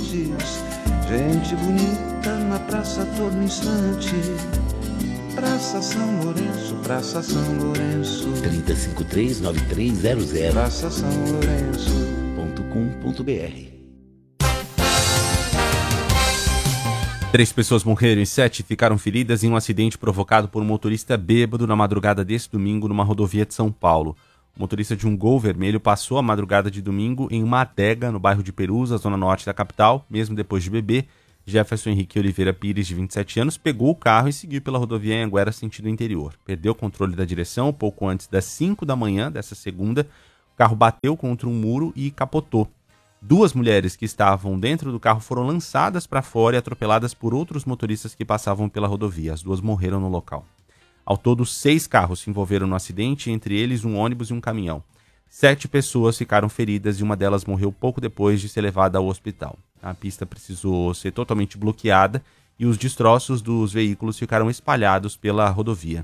tristes. Gente bonita na praça a todo instante. Praça São Lourenço, Praça São Lourenço. 3053-9300. Praça São Lourenço. .com.br. 3 pessoas morreram e 7 ficaram feridas em um acidente provocado por um motorista bêbado na madrugada desse domingo numa rodovia de São Paulo. O motorista de um Gol vermelho passou a madrugada de domingo em uma adega no bairro de Perus, zona norte da capital, mesmo depois de beber. Jefferson Henrique Oliveira Pires, de 27 anos, pegou o carro e seguiu pela rodovia Anhanguera sentido interior. Perdeu o controle da direção pouco antes das 5 da manhã dessa segunda. O carro bateu contra um muro e capotou. 2 mulheres que estavam dentro do carro foram lançadas para fora e atropeladas por outros motoristas que passavam pela rodovia. As 2 morreram no local. Ao todo, 6 carros se envolveram no acidente, entre eles um ônibus e um caminhão. 7 pessoas ficaram feridas e uma delas morreu pouco depois de ser levada ao hospital. A pista precisou ser totalmente bloqueada e os destroços dos veículos ficaram espalhados pela rodovia.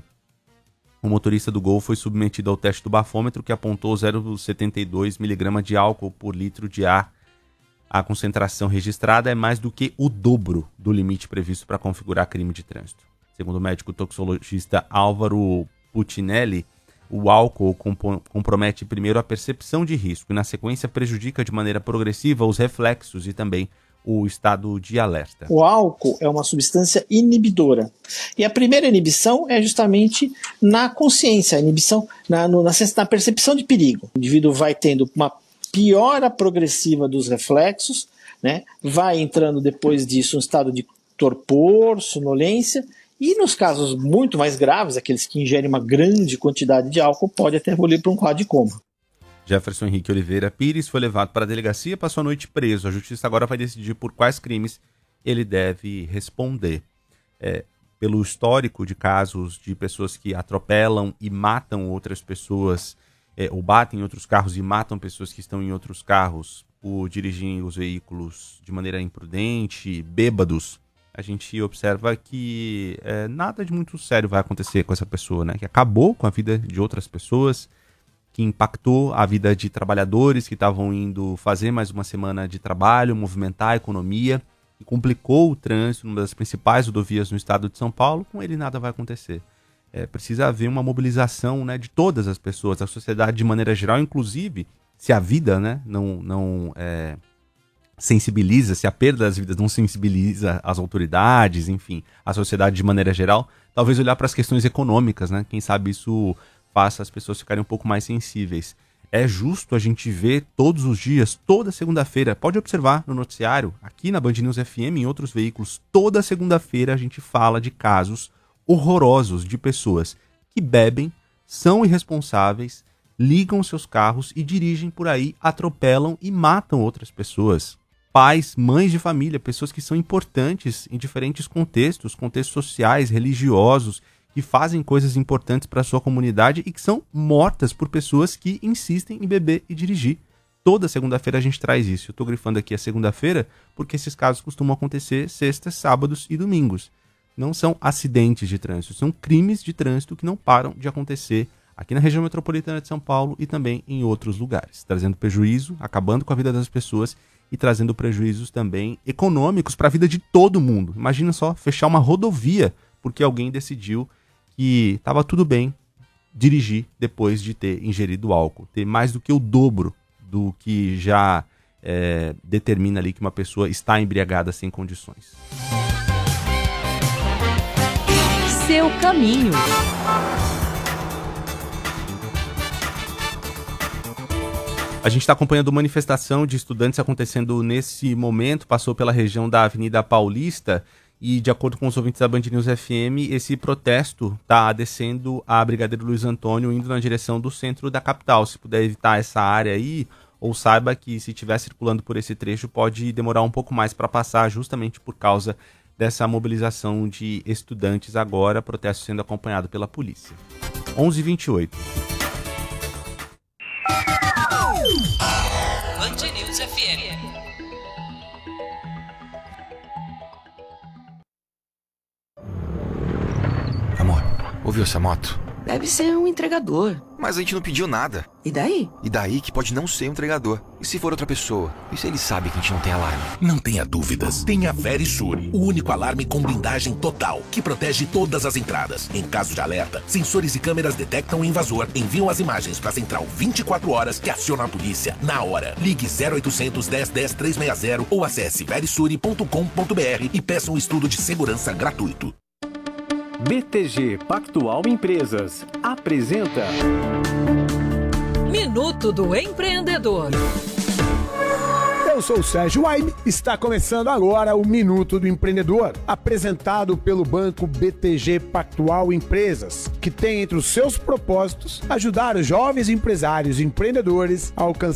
O motorista do Gol foi submetido ao teste do bafômetro, que apontou 0,72 mg de álcool por litro de ar. A concentração registrada é mais do que o dobro do limite previsto para configurar crime de trânsito. Segundo o médico toxicologista Álvaro Puccinelli, o álcool compromete primeiro a percepção de risco e, na sequência, prejudica de maneira progressiva os reflexos e também o estado de alerta. O álcool é uma substância inibidora. E a primeira inibição é justamente na consciência, a inibição na percepção de perigo. O indivíduo vai tendo uma piora progressiva dos reflexos, né? Vai entrando depois disso um estado de torpor, sonolência, e nos casos muito mais graves, aqueles que ingerem uma grande quantidade de álcool, pode até evoluir para um quadro de coma. Jefferson Henrique Oliveira Pires foi levado para a delegacia e passou a noite preso. A justiça agora vai decidir por quais crimes ele deve responder. Pelo histórico de casos de pessoas que atropelam e matam outras pessoas, ou batem em outros carros e matam pessoas que estão em outros carros por dirigirem os veículos de maneira imprudente, bêbados, a gente observa que nada de muito sério vai acontecer com essa pessoa, né? Que acabou com a vida de outras pessoas, que impactou a vida de trabalhadores que estavam indo fazer mais uma semana de trabalho, movimentar a economia, e complicou o trânsito numa das principais rodovias no estado de São Paulo. Com ele nada vai acontecer. Precisa haver uma mobilização, né, de todas as pessoas, da sociedade de maneira geral, inclusive se a vida, né, não sensibiliza, se a perda das vidas não sensibiliza as autoridades, enfim, a sociedade de maneira geral, talvez olhar para as questões econômicas, né? Quem sabe isso faça as pessoas ficarem um pouco mais sensíveis. É justo a gente ver todos os dias, toda segunda-feira, pode observar no noticiário, aqui na Band News FM e em outros veículos, toda segunda-feira a gente fala de casos horrorosos de pessoas que bebem, são irresponsáveis, ligam seus carros e dirigem por aí, atropelam e matam outras pessoas. Pais, mães de família, pessoas que são importantes em diferentes contextos sociais, religiosos, que fazem coisas importantes para a sua comunidade e que são mortas por pessoas que insistem em beber e dirigir. Toda segunda-feira a gente traz isso. Eu estou grifando aqui a segunda-feira porque esses casos costumam acontecer sextas, sábados e domingos. Não são acidentes de trânsito, são crimes de trânsito que não param de acontecer aqui na região metropolitana de São Paulo e também em outros lugares, trazendo prejuízo, acabando com a vida das pessoas e trazendo prejuízos também econômicos para a vida de todo mundo. Imagina só fechar uma rodovia porque alguém decidiu que estava tudo bem dirigir depois de ter ingerido álcool, ter mais do que o dobro do que já determina ali que uma pessoa está embriagada sem condições. Seu caminho. A gente está acompanhando manifestação de estudantes acontecendo nesse momento, passou pela região da Avenida Paulista e, de acordo com os ouvintes da Band News FM, esse protesto está descendo a Brigadeiro Luiz Antônio, indo na direção do centro da capital. Se puder evitar essa área aí, ou saiba que se estiver circulando por esse trecho pode demorar um pouco mais para passar, justamente por causa dessa mobilização de estudantes agora, protesto sendo acompanhado pela polícia. 11h28. Band News FM. Amor, ouviu essa moto? Deve ser um entregador. Mas a gente não pediu nada. E daí? E daí que pode não ser um entregador. E se for outra pessoa? E se ele sabe que a gente não tem alarme? Não tenha dúvidas. Tenha Verisure, o único alarme com blindagem total, que protege todas as entradas. Em caso de alerta, sensores e câmeras detectam o invasor, enviam as imagens para a central 24 horas que aciona a polícia na hora. Ligue 0800 10 10 360 ou acesse verisure.com.br e peça um estudo de segurança gratuito. BTG Pactual Empresas apresenta Minuto do Empreendedor. Eu sou o Sérgio Waime, está começando agora o Minuto do Empreendedor, apresentado pelo banco BTG Pactual Empresas, que tem entre os seus propósitos ajudar os jovens empresários e empreendedores a alcançar